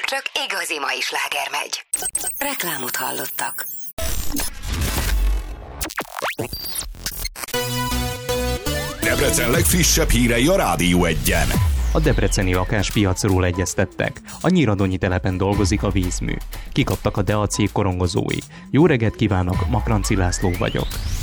csak igazi mai sláger megy. Reklámot hallottak. Debrecen legfrissebb hírei a Rádió Egyen. A debreceni lakáspiacról egyeztettek. A Nyíradonyi telepen dolgozik a vízmű. Kikaptak a DEA cég korongozói. Jó reggelt kívánok, Makranci László vagyok.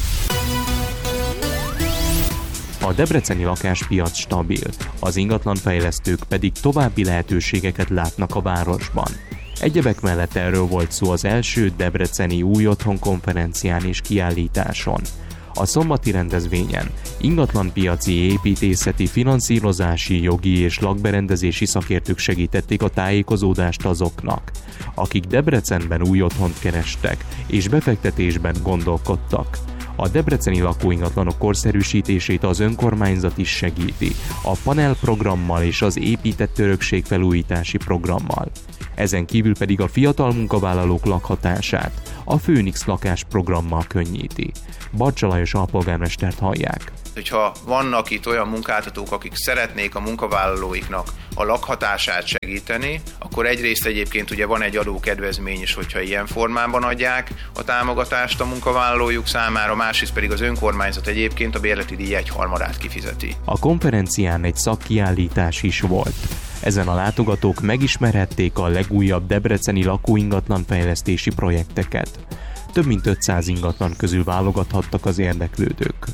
A debreceni lakáspiac stabil, az ingatlanfejlesztők pedig további lehetőségeket látnak a városban. Egyebek mellett erről volt szó az első debreceni új otthon konferencián és kiállításon. A szombati rendezvényen ingatlanpiaci, építészeti, finanszírozási, jogi és lakberendezési szakértők segítették a tájékozódást azoknak, akik Debrecenben új otthont kerestek és befektetésben gondolkodtak. A debreceni lakóingatlanok korszerűsítését az önkormányzat is segíti, a panel programmal és az épített örökség felújítási programmal. Ezen kívül pedig a fiatal munkavállalók lakhatását a Főnix lakás programmal könnyíti. Barcsa Lajos alpolgármestert hallják. Hogyha vannak itt olyan munkáltatók, akik szeretnék a munkavállalóiknak a lakhatását segíteni, akkor egyrészt egyébként ugye van egy adókedvezmény is, hogyha ilyen formában adják a támogatást a munkavállalójuk számára, másrészt pedig az önkormányzat egyébként a bérleti díj 1/3 kifizeti. A konferencián egy szakkiállítás is volt. Ezen a látogatók megismerhették a legújabb debreceni lakóingatlanfejlesztési projekteket. Több mint 500 ingatlan közül válogathattak az érdeklődők.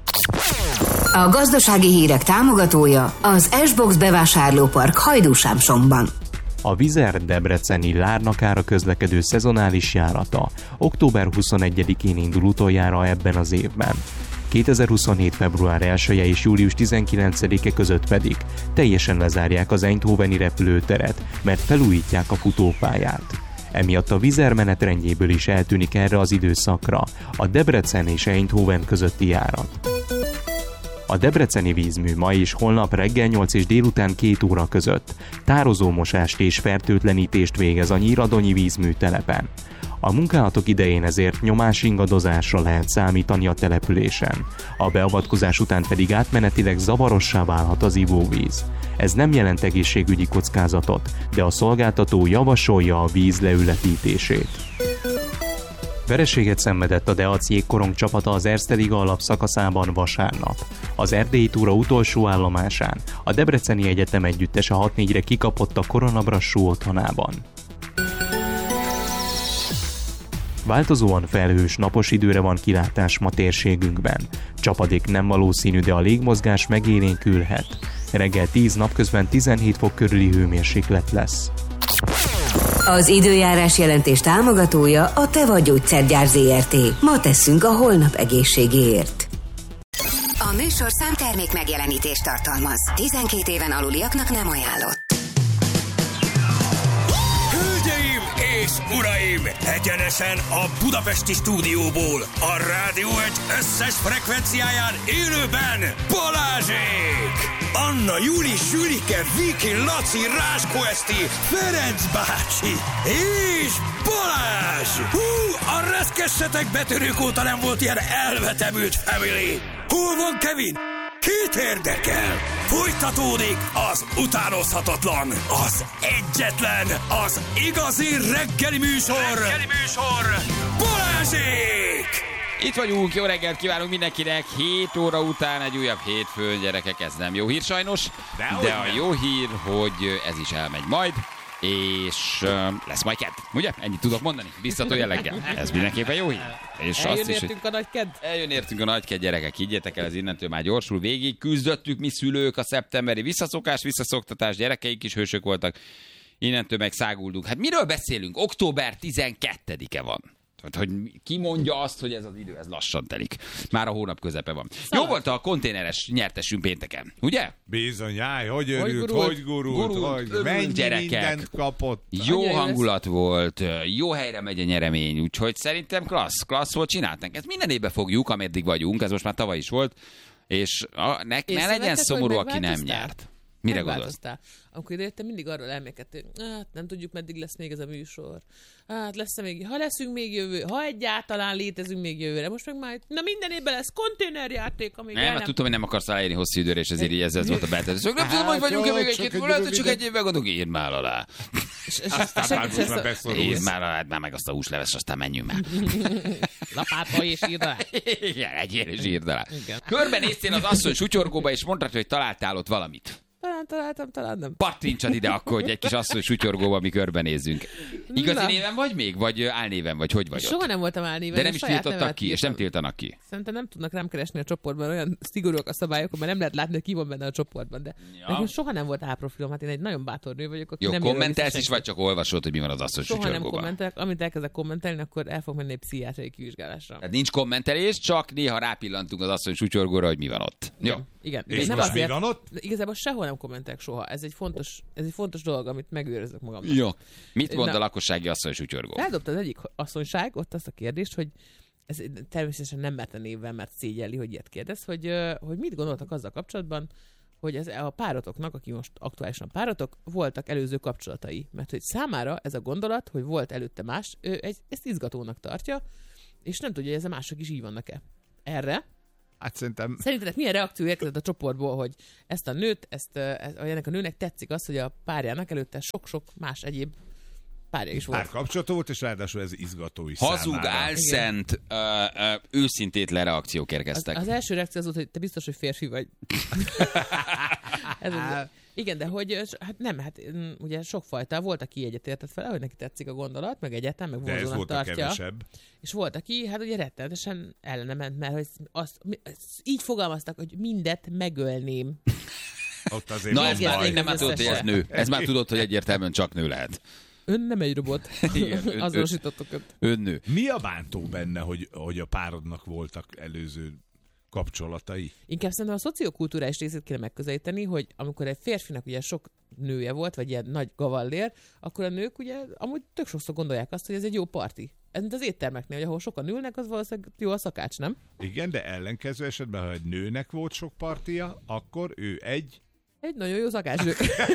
A gazdasági hírek támogatója az S-Box bevásárlópark Hajdúsámsomban. A Vizer debreceni Lárnakára közlekedő szezonális járata október 21-én indul utoljára ebben az évben. 2027. február 1-e és július 19-e között pedig teljesen lezárják az eindhoveni repülőteret, mert felújítják a futópályát. Emiatt a Vizer menetrendjéből is eltűnik erre az időszakra a Debrecen és Eindhoven közötti járat. A debreceni vízmű ma és holnap reggel 8 és délután 2 óra között tározómosást és fertőtlenítést végez a Nyíradonyi vízműtelepen. A munkálatok idején ezért nyomásingadozásra lehet számítani a településen. A beavatkozás után pedig átmenetileg zavarossá válhat az ivóvíz. Ez nem jelent egészségügyi kockázatot, de a szolgáltató javasolja a víz leülepítését. Vereséget szenvedett a DEA cég korongcsapata az Erste Liga alapszakaszában vasárnap. Az erdélyi túra utolsó állomásán a Debreceni Egyetem együttese 6-4-re kikapott a Koronabrassó otthonában. Változóan felhős, napos időre van kilátás ma térségünkben. Csapadék nem valószínű, de a légmozgás megélénkülhet. Reggel 10, napközben 17 fok körüli hőmérséklet lesz. Az időjárás jelentés támogatója a Teva Gyógyszergyár Zrt. Ma tesszünk a holnap egészségéért. A műsorszám termék megjelenítést tartalmaz. 12 éven aluliaknak nem ajánlott. Hölgyeim és uraim! Egyenesen a budapesti stúdióból, a Rádió Egy összes frekvenciáján élőben Balázsék! Anna, Júli, Sülike, Viki, Laci, Ráskó Eszti, Ferenc bácsi és Balázs! Hú, a reszkessetek betörők óta nem volt ilyen elvetemült family! Hol van Kevin? Kit érdekel? Folytatódik az utánozhatatlan, az egyetlen, az igazi reggeli műsor! Balázsék! Itt vagyunk, jó reggelt kívánunk mindenkinek, 7 óra után egy újabb hétfőn, gyerekek, ez nem jó hír sajnos, de a jó hír, hogy ez is elmegy majd, és lesz majd kedd, ugye? Ennyit tudok mondani, biztató jelleggel, ez mindenképpen jó hír. És eljön értünk a nagy kedd? Eljön értünk a nagy kedd, gyerekek, higgyetek el, ez innentől már gyorsul végig, küzdöttük mi szülők a szeptemberi visszaszoktatás, gyerekeik is hősök voltak, innentől meg száguldunk. Hát miről beszélünk? Október 12-e van. Hogy ki mondja azt, hogy ez az idő, ez lassan telik. Már a hónap közepe van. Jó volt a konténeres nyertesünk pénteken, ugye? Bizony, hogy örült, hogy gurult, hogy mennyi gyerekek. mindent kapott. Jó hangulat volt, jó helyre megy a nyeremény, úgyhogy szerintem klassz volt, csináltunk. Ezt minden évben fogjuk, ameddig vagyunk, ez most már tavaly is volt, és ne legyen szomorú, aki nem nyert. Mire gondolsz? Amikor idejöttem, mindig arról elmékedtem, hát nem tudjuk, meddig lesz még ez a műsor. Hát lesz még, ha leszünk még jövő, ha egyáltalán létezünk még jövőre. Most meg már, na minden évben lesz konténerjáték, amíg nem, tudom, hogy nem akarsz aláírni hosszú időre, és ezért így ez volt a betető. Nem tudom, hogy vagyunk-e még egy-két, lehet, hogy csak egy évben gondolok, írd már alá. Nézd már meg azt a húsleves, aztán menjünk már. Lapáttal és írd alá. Igen, egyél és írd alá. Körbenéztél az asszony sutyorgóba, és mondtad, hogy találtál ott valamit. Talán nem. Pattintsad ide akkor, hogy egy kis asszony sutyorgóba mi körbenézzünk. Igazi néven vagy még? Vagy álnéven vagy? Hogy vagy ott? Soha nem voltam álnéven. De nem is tiltottak ki, és nem tiltanak ki. Szerintem nem tudnak rám keresni a csoportban, olyan szigorúak a szabályok, mert nem lehet látni, hogy ki van benne a csoportban. De nekem soha nem volt álprofilom, hát én egy nagyon bátor nő vagyok. Aki jó, nem kommentelsz is, vagy csak olvasod, hogy mi van az asszony sutyorgóban? Soha nem kommentelek, amit elkezdek kommentelni, akkor el fog menni egy pszichiátriai kivizsgálásra. Tehát nincs kommentelés, csak néha rápillantunk az asszony sutyorgóra, hogy mi van ott. Jó. Igen. És nem azért, mi van ott? Igazából sehol nem kommentelek soha. Ez egy fontos dolog, amit megőrzök magamnak. Jó. Mit mond a lakossági asszony sutyorgó? Eldobta az egyik asszonyság ott azt a kérdést, hogy ez természetesen nem merte névvel, mert szégyelli, hogy ilyet kérdez, hogy mit gondoltak azzal kapcsolatban, hogy ez a párotoknak, aki most aktuálisan párotok, voltak előző kapcsolatai. Mert hogy számára ez a gondolat, hogy volt előtte más, ezt izgatónak tartja, és nem tudja, hogy ez a mások is így vannak-e. Erre hát szerintem... Szerintetek milyen reakció érkezett a csoportból, hogy ezt a nőt, ennek a nőnek tetszik az, hogy a párjának előtte sok-sok más egyéb párja is volt. Párkapcsolata volt, és ráadásul ez izgató is hazug, számára. álszent, őszintétlen reakciók érkeztek. Az első reakció az volt, hogy te biztos, hogy férfi vagy. Igen, de hogy ugye sokfajta volt, aki egyetértett fel, hogy neki tetszik a gondolat, meg egyetem, meg vonzónak tartja. Kevesebb. És volt, aki hát ugye rettenetesen ellene ment, mert hogy így fogalmaztak, hogy mindet megölném. Ott azért na ez már nem már tudod, hogy ez nő. Ez már tudod, hogy egyértelműen csak nő lehet. Ön nem egy robot. Igen, azonosítottok őt. Ön nő. Mi a bántó benne, hogy a párodnak voltak előző kapcsolatai? Inkább szerintem a szociokulturális részét kéne megközelíteni, hogy amikor egy férfinak ugye sok nője volt, vagy ilyen nagy gavallér, akkor a nők ugye amúgy tök sokszor gondolják azt, hogy ez egy jó parti. Ez mint az éttermeknél, hogy ahol sokan ülnek, az valószínűleg jó a szakács, nem? Igen, de ellenkező esetben, ha egy nőnek volt sok partia, akkor ő egy nagyon jó szakácsnő.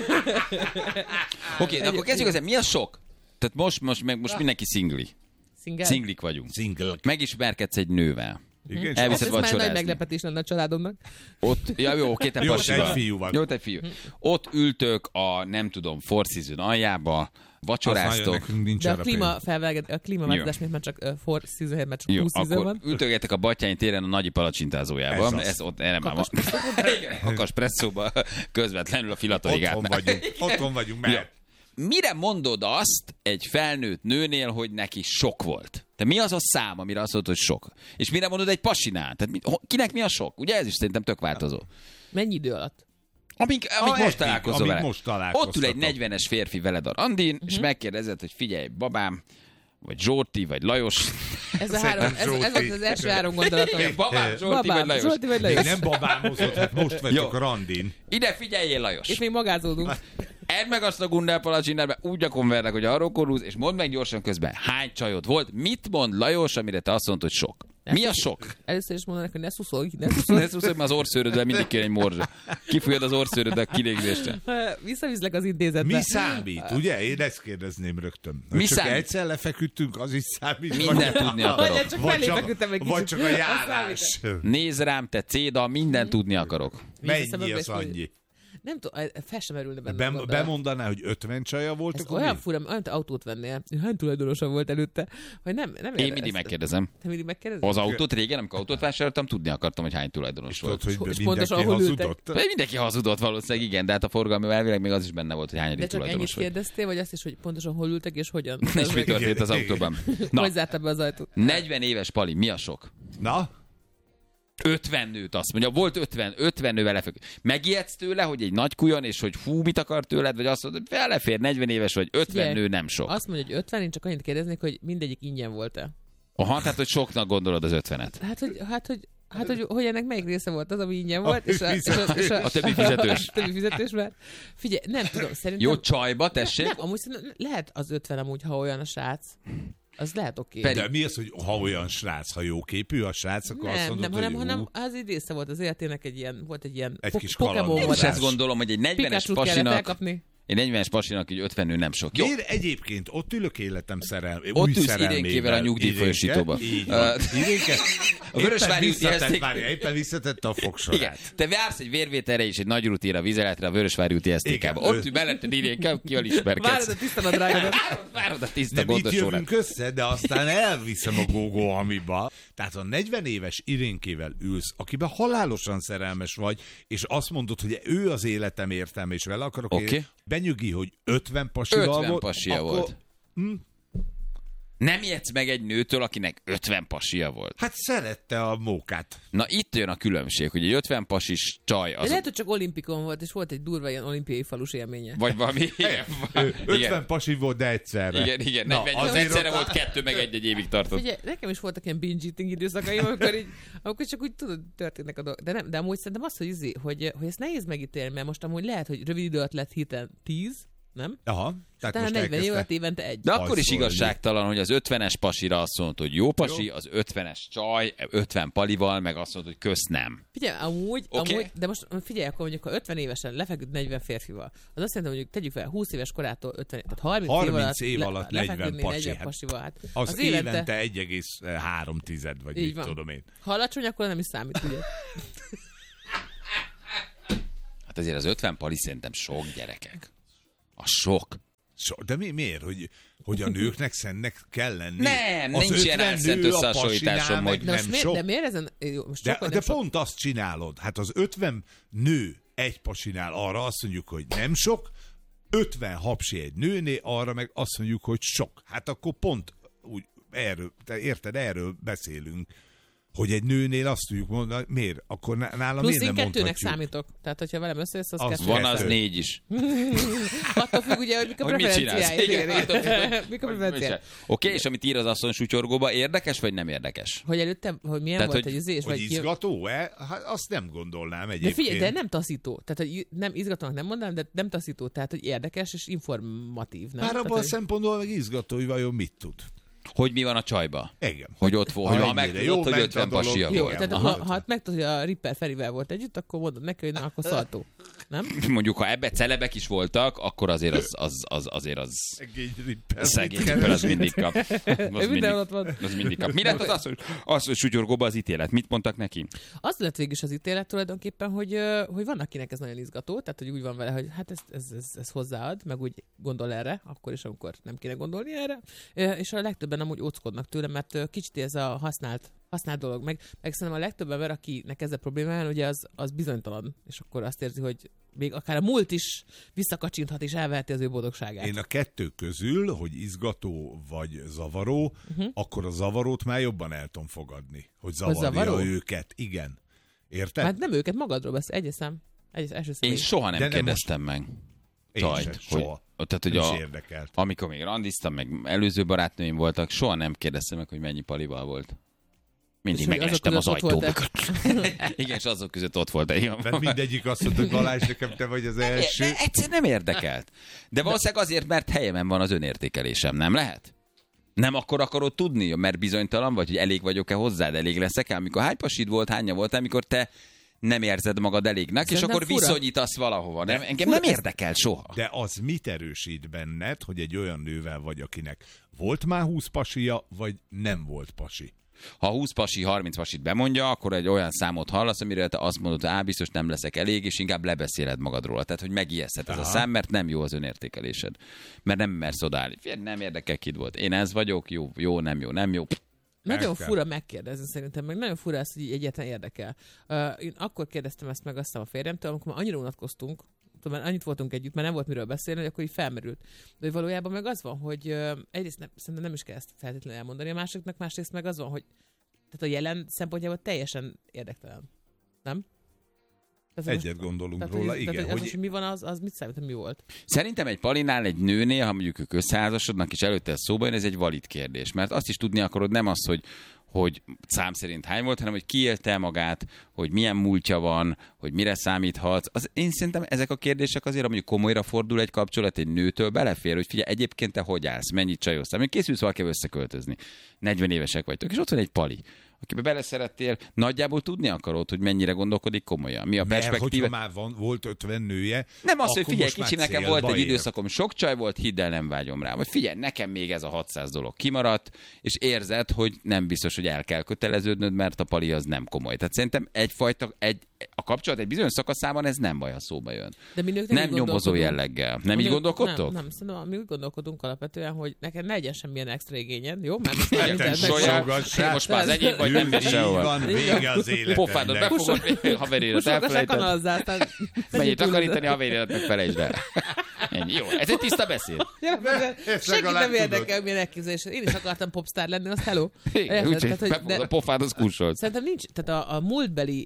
Oké, de akkor kezdjük ezzel. Mi a sok? Tehát most mindenki szingli. Szinglik vagyunk. Single. Megismerkedsz egy nővel. Igen, ez már nagy meglepetés lenne a családomnak. Ott, jó, oké, te pasival. Egy fiú van. Jó, te fiú. Ott ültök a, nem tudom, Four Seasons aljába, vacsoráztok. De a klímaváltozás miért már csak Four Seasons helyett, már csak 20 Season van. Ültögetek a Batthyány téren a Nagyi palacsintázójában. Ez ott erre már van. Kakaspresszóba közvetlenül a Filatori gátnál. Otthon vagyunk, mert... Mire mondod azt egy felnőtt nőnél, hogy neki sok volt? Te mi az a szám, amire azt mondod, hogy sok? És mire mondod egy pasinál? Tehát kinek mi a sok? Ugye ez is szerintem tök változó. Mennyi idő alatt? Amíg most találkozol vele. Ott ül egy 40-es férfi veled a randin, és megkérdezed, hogy figyelj, babám, vagy Zsolti, vagy Lajos. Ez az első három gondolatom. Babám, Zsolti, vagy Lajos. Zsolti, vagy Lajos. Nem babámozott, hát most vagyok a randin. Ide figyeljél, Lajos. És még magázódunk. Edd meg azt a Gundel palacsinát, úgy akonverlek, hogy arról korúz, és mondd meg gyorsan közben, hány csajod volt, mit mond Lajos, amire te azt mondod, hogy sok? Mi a sok? Először is mondanak, hogy ne szuszolj, ne szuszolj, mert az orszőröddel mindig kéne egy morzsa. Kifújod az orszőröddel kilégzésre. Visszaviszlek az intézetbe. Mi számít, ugye? Én ezt kérdezném rögtön. Mi csak számít? egyszer lefeküdtünk, az is számít. Mindent tudni akarok. Vagy csak a járás. Nézd rám, te céda, mindent tudni akarok. Mennyi az annyi? Nem tudom, fel sem merülne benne. Bemondaná, hogy 50 csaja volt, ez akkor olyan fura, olyan autót vennél. Hány tulajdonosa volt előtte? Vagy nem én mindig megkérdezem. Te mindig megkérdezem? Az autót régen, amikor autót vásároltam, tudni akartam, hogy hány tulajdonos volt. Hogy mindenki hazudott. Mindenki hazudott valószínűleg, igen, de hát a forgalmi elvileg még az is benne volt, hogy hányadik tulajdonos volt. De csak ennyit kérdeztél, vagy azt is, hogy pontosan hol ültek és hogyan? És mi történt az autóban? Hogy zárta be az ajtót? 40 éves Pali, mi a sok? Na? 50 nőt azt mondja, volt 50 nővel lefek. Megijedsz tőle, hogy egy nagy kujon, és hogy fú, mit akar tőled, vagy azt mondod, hogy felefér, 40 éves vagy, 50 nő nem sok. Azt mondja, hogy 50, én csak annyit kérdeznék, hogy mindegyik ingyen volt-e. Aha, tehát, hogy soknak gondolod az 50-et. hogy ennek melyik része volt az, ami ingyen volt, és a többi fizetős. Többi fizetős, mert figyelj, nem tudom, szerintem... Jó, csajba, tessék? Nem, amúgy lehet az 50 amúgy, ha olyan a srác. Az lehet oké. De mi az, hogy ha olyan srác, ha jóképű a srác, akkor azt mondod, hanem az így része volt az életének egy ilyen, volt egy ilyen egy kis kaland. Én is ezt gondolom, hogy egy 40-es pasinak... Én 40-es pasinak, hogy 50 nő nem sok. Jó. Miért egyébként ott ülök életem Ott ülsz Irénkével a nyugdíjfősítóba. Irénke? A Vörösvári úti eszték. Éppen visszatette a fogsorát. Igen. Te vársz egy vérvételre és egy nagy rutinra, a vizeletre a Vörösvári úti esztékába. Ott ül melletted Irénke, kivel ismerkedsz. Várod a tiszta nadrágodat. Várod a tiszta De mit gondos órát. jövünk össze, de aztán elviszem a Gógó Amiba. Tehát a 40 éves Irénkével ülsz, akiben halálosan szerelmes vagy, és azt mondod, hogy ő az életem értelme, és vele akarok Oké. benyugi, hogy 50 pasival 50 volt. pasia volt. Nem ijedsz meg egy nőtől, akinek 50 pasia volt. Hát szerette a mókát. Na itt jön a különbség, hogy egy 50 pasis csaj De az... lehet, hogy csak olimpikon volt, és volt egy durva ilyen olimpiai falus élménye. Vagy valami... Igen, 50 pasi volt, de egyszerre. Igen. Na, 48 azért egyszerre ott- volt 2, meg egy évig tartott. Figyelj, nekem is voltak ilyen binge eating időszakaim, amikor csak úgy tudod, történnek a dolgok. De amúgy szerintem az, hogy ezt nehéz megítélni, mert most amúgy lehet, hogy rövid idő alatt lett hirtelen 10, nem? Aha. Tehát Tehát most 40 év alatt elkezdte. évente egy. De akkor is Hajszolni. igazságtalan, hogy az 50-es pasira azt mondta, hogy jó pasi, az 50-es csaj, 50 palival, meg azt mondta, hogy kösz nem. Figyelj, amúgy, Oké. de most figyelj, akkor mondjuk, ha 50 évesen lefeküdt 40 férfival, az azt jelenti, hogy mondjuk tegyük fel 20 éves korától 50, tehát 30 év alatt 40 lefeküdni pasi. 40 Hát pasival. Hát Az évente 1,3 vagy Így mit van. tudom én. Ha alacsony, akkor nem is számít, ugye? Hát azért az 50 pali szerintem sok, gyerekek. A sok. De miért? Hogy a nőknek szennek kell lenni? Nem, Az nincs ilyen 50 elszent nő a összehasonlításom, pasinál, meg hogy- De, nem most sok. de miért ezen... Jó, most De, sokkal de nem sok. pont azt csinálod. Hát az 50 nő egy pasinál, arra azt mondjuk, hogy nem sok, 50 hapsi egy nőné, arra meg azt mondjuk, hogy sok. Hát akkor pont úgy erről, te érted, erről beszélünk, hogy egy nőnél azt tudjuk mondani, miért? Akkor nálam Plusz miért én nem kettőnek mondhatjuk? számítok. Tehát, hogyha velem összejössz, az Az kettő. Van az Kettő. 4 is. Attól függ ugye, hogy mik a Hogy mit csinálsz? preferenciáid. Igen, attól függ, Mik a preferenciáid. Oké, és amit ír az asszony sutyorgóba, érdekes vagy nem érdekes? Hogy előtte, hogy milyen Tehát, volt hogy- egy izés, Hogy vagy ki... izgató-e? Hát azt nem gondolnám De egyébként. figyelj, de nem taszító. Tehát, hogy nem izgatónak nem mondanám, de nem taszító. Tehát, hogy érdekes és informatív. Nem? Már Tehát, abban a hogy... szempontból meg izgató, hogy vajon mit tud. Hogy mi van a csajba? Igen. Hogy ott volt, hogy ha ennyire megtudod, jó hogy ment 50 a dolog, pasia Jó, volt. tehát Aha. ha megtudod, hogy a Ripper Ferivel volt együtt, akkor mondod neki, hogy na, akkor szaltó. Nem? Mondjuk, ha ebbe celebek is voltak, akkor azért az Szegény Ripper. szegény Ripper az mindig kap. Az Minden ott van. Az mindig kap. Mi lett az, hogy sutyorgóba az ítélet? Mit mondtak neki? Az lett végig is az ítélet tulajdonképpen, hogy van akinek ez nagyon izgató, tehát hogy úgy van vele, hogy hát ez hozzáad, meg úgy gondol erre, akkor is, amikor nem kéne gondolni erre, és a legtöbben amúgy óckodnak tőle, mert kicsit ez a használt dolog, meg szerintem a legtöbb ember, akinek ezzel problémája, ugye az bizonytalan, és akkor azt érzi, hogy még akár a múlt is visszakacsinthat és elveheti az ő boldogságát. Én a kettő közül, hogy izgató vagy zavaró, akkor a zavarót már jobban el tudom fogadni. Hogy zavarja zavaró? őket. Igen. Érted? Hát nem őket, magadról beszél, első Én személy. soha De nem nem kérdeztem meg. Én Csajt, sem, hogy, soha. tehát, hogy Nem is érdekelt. amikor még randiztam, meg előző barátnőim voltak, soha nem kérdeztem meg, hogy mennyi palival volt. Mindig És hogy meglestem az azok között ajtó ott volt-e? mögött. Igen, és azok között ott volt. Mert mindegyik azt mondta, hogy Balázs, nekem te vagy az első. De egyszer nem érdekelt. De valószínűleg azért, mert helyemen van az önértékelésem, nem lehet? Nem akkor akarod tudni, mert bizonytalan vagy, hogy elég vagyok-e hozzád, elég leszek-e, amikor hány pasid volt, hánya volt, amikor te nem érzed magad elégnek, és Szerintem akkor fura. viszonyítasz valahova. Nem? Engem nem érdekel soha. De az mit erősít benned, hogy egy olyan nővel vagy, akinek volt már 20 pasia, vagy nem volt pasi? Ha 20 pasi, 30 pasit bemondja, akkor egy olyan számot hallasz, amire te azt mondod, hogy biztos nem leszek elég, és inkább lebeszéled magadról. Tehát, hogy megijeszthet ez a szám, mert nem jó az önértékelésed. Mert nem mersz odállni. Nem érdekel, kid volt. Én ez vagyok, jó, nem jó, nem jó. Nagyon Ezt kell. fura megkérdezni szerintem, meg nagyon fura ez, hogy így egyáltalán érdekel. Én akkor kérdeztem ezt meg aztán a férjemtől, amikor már annyira unatkoztunk, tudom, mert annyit voltunk együtt, mert nem volt miről beszélni, hogy akkor így felmerült. De hogy valójában meg az van, hogy egyrészt szerintem nem is kell ezt feltétlenül elmondani a másiknak, másrészt meg az van, hogy tehát a jelen szempontjából teljesen érdektelen. Nem? Tehát Egyet gondolunk tehát, róla, hogy, igen. Tehát, hogy Hogy az, hogy mi van, az mit számít, hogy mi volt? Szerintem egy palinál, egy nőnél, ha mondjuk ők összeházasodnak, és előtte ez szóba jön, ez egy valid kérdés. Mert azt is tudni akarod, nem az, hogy szám szerint hány volt, hanem hogy ki élte magát, hogy milyen múltja van, hogy mire számíthatsz. Én szerintem ezek a kérdések azért, mondjuk komolyra fordul egy kapcsolat egy nőtől, belefér, hogy figyelj, egyébként te hogy állsz, mennyit csajoztál. Még készülsz valakivel összeköltözni. 40 évesek vagytok, és ott van egy pali, akibe beleszerettél, nagyjából tudni akarod, hogy mennyire gondolkodik komolyan. Mi a perspektíva? Mert hogyha már volt 50 nője, nem azt, hogy akkor figyelj, most kicsi, már nekem volt célba egy ér. időszakom, sok csaj volt, hidd el, nem vágyom rá. Vagy figyelj, nekem még ez a 600 dolog kimaradt, és érzed, hogy nem biztos, hogy el kell köteleződnöd, mert a pali az nem komoly. Tehát szerintem a kapcsolat egy bizonyos szakaszában ez nem baj, ha szóba jön. De mi nők nem nyomozó jelleggel. Nem így gondolkodtok? Nem, szerintem mi úgy gondolkodunk alapvetően, hogy neked ne legyen semmilyen extra igényed, jó? Mert Most már az enyém, vagy nem megy sehol. Van, vége az életednek. Pofádot befogod, haverélet elfelejted. Menjél takarítani, haverélet meg felejtsd el. Ennyi. Jó, ez egy tiszta beszéd. Senki nem érdekel, milyen elképzelés. Én is akartam popstar lenni, az hello. Úgyhogy befogod a pofád, az kussolt. Szerintem nincs, tehát a múltbeli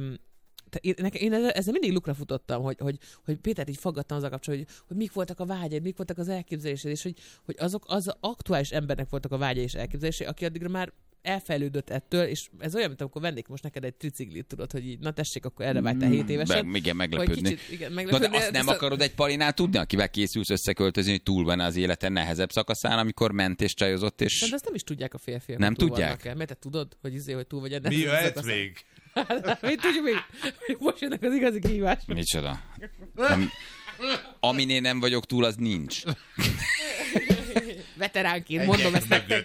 én ezzel mindig lukra futottam, hogy Pétert így faggattam az a kapcsolatban, hogy mik voltak a vágyaid, mik voltak az elképzelésed, és hogy azok az aktuális embernek voltak a vágyai és elképzelései, aki addigra már elfejlődött ettől, és ez olyan, mint amikor vennék most neked egy triciklit, tudod, hogy így, na tessék, akkor erre vágytál 7 évesen. Igen, meglepődni. Meglepődni. Na, de azt nem akarod egy palinál tudni, akivel készülsz összeköltözni, hogy túl van az életen nehezebb szakaszán, amikor ment és csajozott, és... De azt nem is tudják a férfiak. Nem tudják? Mert te tudod, hogy túl vagy ennek. Mi jöhet még? Mit tudjuk még? Most jönnek az igazi kihívások. Micsoda? Aminél nem vagyok túl, az nincs. Veteránként mondom ezt nektek.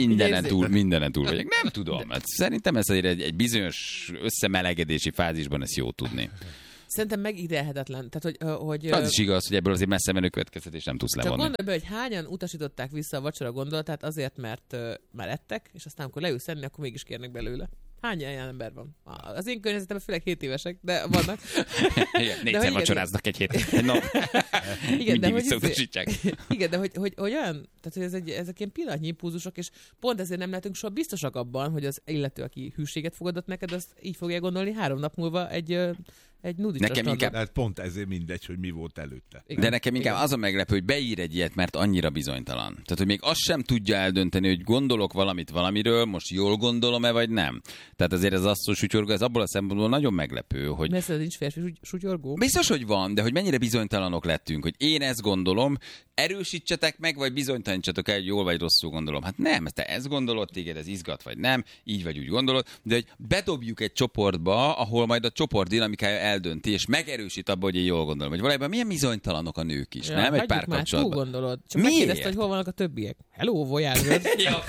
Mindenen túl vagyok. Nem tudom. Hát szerintem ez egy bizonyos összemelegedési fázisban ezt jó tudni. Szerintem megídélhetetlen. Tehát, hogy az is igaz, hogy ebből azért messze menő következtetés nem tudsz levonni. Csak gondolj be, hogy hányan utasították vissza a vacsora gondolatát azért, mert már ettek, és aztán amikor leülsz enni, akkor mégis kérnek belőle. Hány ilyen ember van? Az én környezetemben főleg 7 évesek, de vannak. Igen, 4-szer vacsoráznak egy héten. No. Igen, de visszautasítják. Igen, de hogy olyan, tehát hogy ezek ilyen pillanatnyi impulzusok, és pont ezért nem lehetünk soha biztosak abban, hogy az illető, aki hűséget fogadott neked, azt így fogja gondolni 3 nap múlva egy nudista nekem inkább... Hát pont ezért mindegy, hogy mi volt előtte. Igen. De nekem inkább az a meglepő, hogy beír egy ilyet, mert annyira bizonytalan. Tehát, hogy még azt sem tudja eldönteni, hogy gondolok valamiről, most jól gondolom-e, vagy nem. Tehát azért ez asszony sutyorgó, ez abból a szempontból nagyon meglepő, hogy... Mert ez nincs férfi sutyorgó? Biztos, hogy van, de hogy mennyire bizonytalanok lettünk, hogy én ezt gondolom, erősítsetek meg, vagy bizonytalanítsatok el, hogy jól vagy rosszul gondolom. Hát nem, te ezt gondolod, téged ez izgat, vagy nem, így vagy úgy gondolod, de hogy bedobjuk egy csoportba, ahol majd a csoport dinamikája eldönti, és megerősít abba, hogy én jól gondolom. Vagy valójában milyen bizonytalanok a nők is, nem? Egy párkapcsolatban. Túl gondolod. Csak megkérdezte, hogy hol vannak a többiek. Hello, voyage. Ja,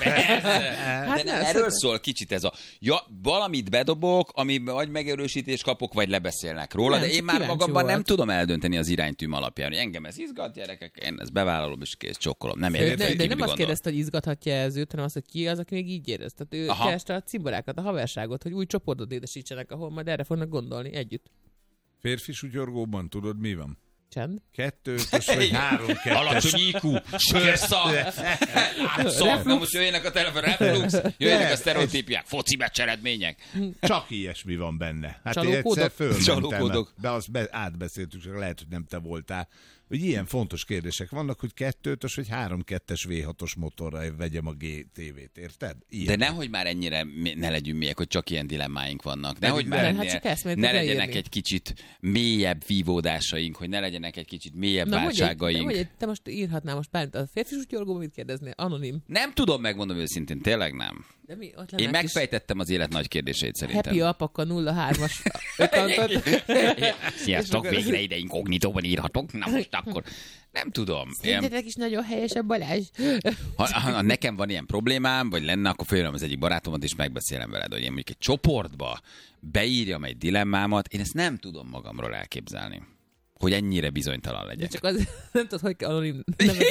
hát de nem, erről szól kicsit ez a... Ja, valamit bedobok, ami vagy megerősítés kapok, vagy lebeszélnek róla, de én már magamban nem tudom eldönteni az iránytűm alapján, hogy engem ez izgat, gyerekek, én ezt bevállalom, és kész, csokkolom. Nem értem, de nem azt kérdezte, hogy izgathatja ez őt, hanem azt, hogy ki az, aki még így érez. Tehát ő kereste a cimborákat, a haverságot, hogy új csoportot édesítsenek, ahol majd erre fognak gondolni együtt. Férfi sutyorgóban tudod, mi van? Csend. 2 vagy 3 2. Alacsony IQ, sörszag, látszak, na most jöjjenek a telefon, reflux, jöjjenek a sztereotípiák, foci meccs eredmények. Csak ilyesmi van benne. Hát Csalókódok? én egyszer fölmentem, Csalókódok. de azt átbeszéltük, csak lehet, hogy nem te voltál, hogy ilyen fontos kérdések vannak, hogy 2-ös vagy 3-2-es V6-os motorra vegyem a GTV-t, érted? Ilyen. De nehogy már ennyire ne legyünk mélyek, hogy csak ilyen dilemmáink vannak. Nehogy már ne legyenek egy kicsit mélyebb vívódásaink, hogy ne legyenek egy kicsit mélyebb váltságaink. Te most írhatnál most bármit. A férfi sutyorgóban mit kérdeznél? Anonim. Nem tudom, megmondom őszintén, tényleg nem. De mi, én megfejtettem az élet nagy kérdéseit szerintem. Happy Apaka 03-as accountot. Sziasztok, végre ide inkognitóban írhatok. Na most akkor nem tudom. Szerintetek is nagyon helyesebb Balázs. Ha nekem van ilyen problémám, vagy lenne, akkor följöm az egyik barátomat, és megbeszélem veled, hogy én mondjuk egy csoportba beírjam egy dilemmámat, én ezt nem tudom magamról elképzelni. Hogy ennyire bizonytalan legyek. Csak az, nem tudod, hogy kell anonim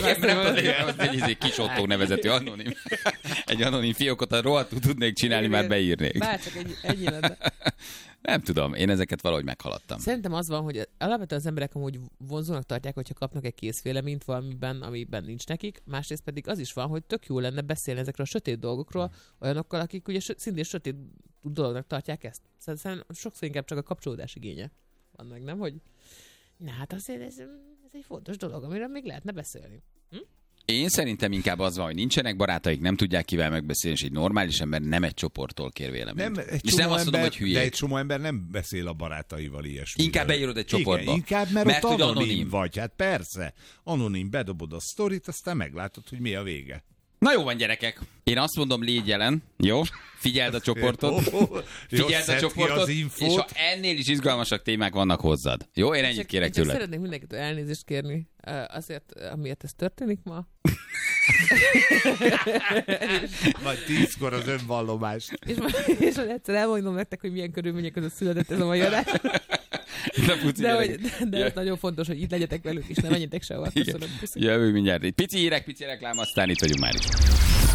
nevet egy kis Otto nevezetű anonim. Egy anonim fiókot, ha rohadtul tudnék csinálni, már beírnék. Bárcsak ennyi lenne. Nem tudom, én ezeket valahogy meghaladtam. Szerintem az van, hogy alapvetően az emberek amúgy vonzónak tartják, hogyha kapnak egy készvéleményt valamiben, amiben nincs nekik. Másrészt pedig az is van, hogy tök jó lenne beszélni ezekről a sötét dolgokról olyanokkal, akik ugye szintén sötét dolognak tartják ezt. Szerintem sokszor inkább csak a kapcsolódás igénye van meg, nem? Hogy na hát azért ez egy fontos dolog, amiről még lehetne beszélni. Én szerintem inkább az van, hogy nincsenek barátaik, nem tudják kivel megbeszélni, és egy normális ember nem egy csoporttól kér véleményt. És nem azt mondom, hogy hülyék. De egy csomó ember nem beszél a barátaival ilyesmiről. Inkább beírod egy csoportba. Igen, inkább, mert ott anonim vagy. Hát persze. Anonim, bedobod a sztorit, aztán meglátod, hogy mi a vége. Na jó van, gyerekek. Én azt mondom, légy jelen, jó? Figyeld a csoportot. Figyeld a csoportot, és ha ennél is izgalmasak témák vannak hozzád. Jó, én ennyit kérek tőled. Szeretnék mindenkitől elnézést kérni azért, amiért ez történik ma. Majd 10-kor az önvallomás. És egyszer elmondom nektek, hogy milyen körülmények között született ez a mai adás. De ez nagyon fontos, hogy itt legyetek velük, és ne menjetek sehova. Köszönöm. Jövő mindjárt. Pici hírek, pici reklám, aztán itt vagyunk már is.